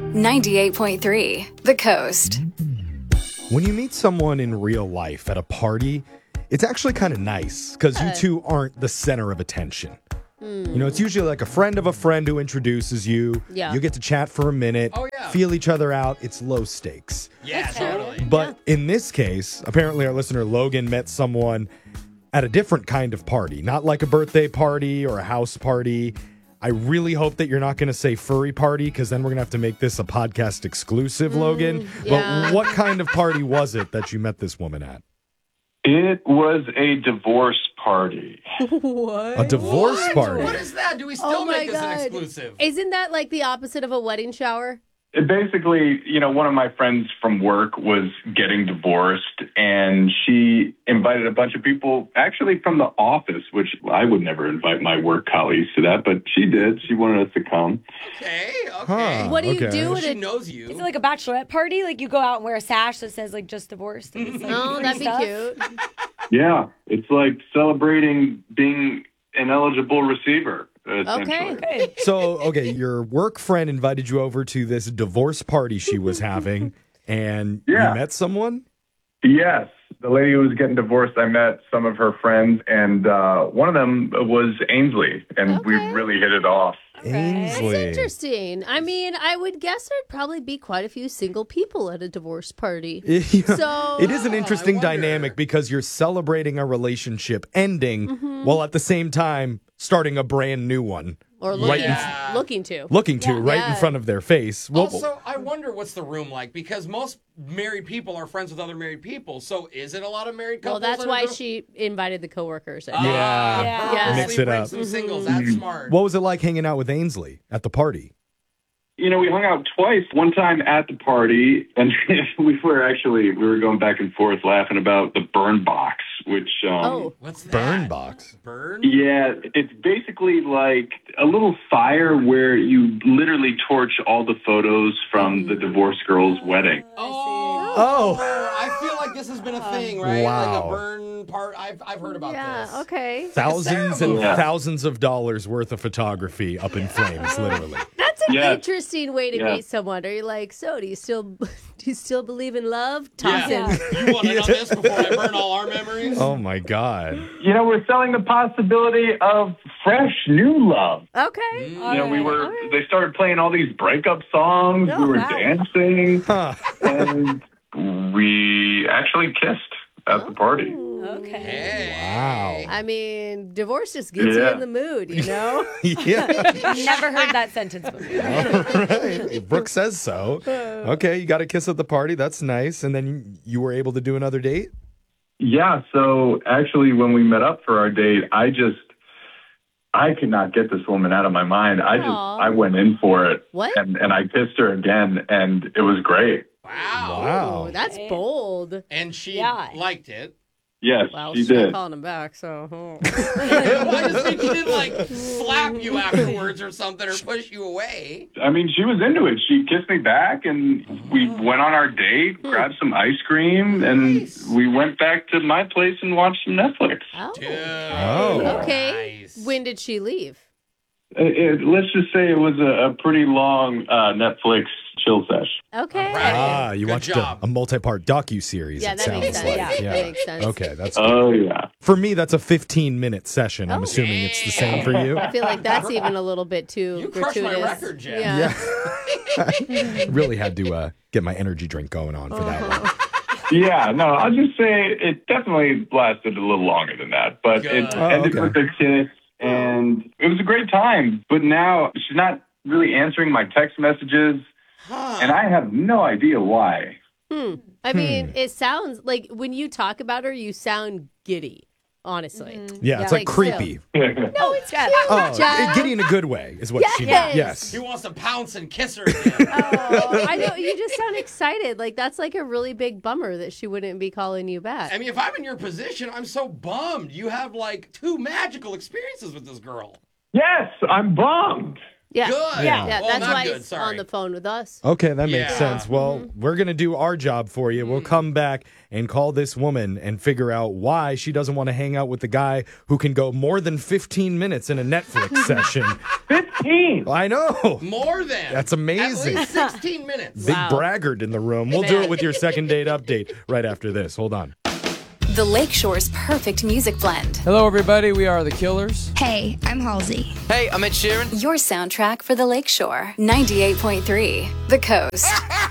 98.3 The Coast. When you meet someone in real life at a party, it's actually kind of nice because you two aren't the center of attention. You know, it's usually like a friend of a friend who introduces you. Yeah. You get to chat for a minute, feel each other out. It's low stakes. Yeah, totally. But in this case, apparently our listener Logan met someone at a different kind of party, not like a birthday party or a house party. I really hope that you're not going to say furry party because then we're going to have to make this a podcast exclusive, Logan. yeah. But what kind of party was it that you met this woman at? It was a divorce party. What? A divorce party? What is that? Do we still Oh my make this an God. exclusive? Isn't that like the opposite of a wedding shower? It basically, one of my friends from work was getting divorced, and she invited a bunch of people, actually from the office, which I would never invite my work colleagues to that, but she did. She wanted us to come. Okay. Huh. What do you okay. do at She a... knows you. Is it like a bachelorette party? Like you go out and wear a sash that says like just divorced? And it's, like, Oh, free that'd be stuff? cute. Yeah, it's like celebrating being an eligible receiver, essentially. Okay. So, your work friend invited you over to this divorce party she was having, and you Yeah. met someone? Yes. The lady who was getting divorced, I met some of her friends, and one of them was Ainsley, and we Okay. really hit it off. Ainsley. That's interesting. I mean, I would guess there'd probably be quite a few single people at a divorce party. So It is an interesting I wonder. dynamic because you're celebrating a relationship ending while at the same time starting a brand new one. or Right looking to. Looking to right in Yeah. front of their face. Well, Also, I wonder what's the room like because most married people are friends with other married people. So is it a lot of married Well, couples? that's that are why doing- she invited the coworkers. Yeah. Yeah. Purposely Mix it bring up. Some singles. That's smart. what was it like hanging out with Ainsley at the party? We hung out twice. One time at the party, and we were going back and forth laughing about the burn box, which, What's that? Burn box. Burn? yeah, it's basically like a little fire where you literally torch all the photos from the divorced girl's wedding. Oh. I feel like this has been a thing, right? Wow. Like a burn part. I've heard about Yeah, this. okay. Thousands and Yeah. thousands of dollars worth of photography up in flames, literally. That's an Yeah. interesting way to Yeah. meet someone. Are you like, so do you still believe in love? Yeah. Thompson. You want to know this before I burn all our memories? Oh my God. We're selling the possibility of fresh new love. Okay. They started playing all these breakup songs. Oh, we were wow. dancing, Huh. and we actually kissed at the party. Okay. Hey. Wow. I mean, divorce just gets you Yeah. in the mood, you know? Yeah. Never heard that sentence before. Right. Brooke says so. Okay, you got a kiss at the party. That's nice. And then you were able to do another date? Yeah, so actually when we met up for our date, I could not get this woman out of my mind. Aw. I went in for it. What? And I kissed her again, and it was great. Wow. Wow. Oh, that's bold. And she Yeah. liked it. Yes, Well, she she's not did. calling him back, so. I just think she didn't like slap you afterwards or something or push you away. I mean, she was into it. She kissed me back, and we went on our date, grabbed some ice cream, and we went back to my place and watched some Netflix. Oh. Dude. Oh. Okay. Nice. When did she leave? Let's just say it was a pretty long Netflix chill sesh. Okay. Right. You Good watched job. a multi-part docu-series, Yeah, it that sounds makes sense. like. Yeah, that makes sense. Okay, that's Oh, yeah. For me, that's a 15minute session. I'm Oh. assuming it's the same for you. I feel like that's even a little bit too You crushed my gratuitous. record, Jen. Yeah. I really had to get my energy drink going on for that one. Yeah, no, I'll just say it definitely lasted a little longer than that, but Good. it Oh, ended okay. with a kiss, and it was a great time. But now she's not really answering my text messages, and I have no idea why. I mean, it sounds like when you talk about her, you sound giddy, honestly. Yeah, it's like creepy. No, it's cute, Oh, Jeff. giddy in a good way is what she Yes. meant. Yes. He wants to pounce and kiss her again. Oh, I know. You just sound excited. Like, that's like a really big bummer that she wouldn't be calling you back. I mean, if I'm in your position, I'm so bummed. You have like 2 magical experiences with this girl. Yes, I'm bummed. Yeah. Good. Yeah. Yeah, Well, that's not why good. he's Sorry. on the phone with us. Okay, that makes Yeah. sense. Well, we're going to do our job for you. We'll come back and call this woman and figure out why she doesn't want to hang out with the guy who can go more than 15 minutes in a Netflix session. 15. I know. More than. That's amazing. At least 16 minutes. Big braggart in the room. We'll do it with your second date update right after this. Hold on. The Lakeshore's perfect music blend. Hello, everybody. We are the Killers. Hey, I'm Halsey. Hey, I'm Ed Sheeran. Your soundtrack for the Lakeshore. 98.3 The Coast.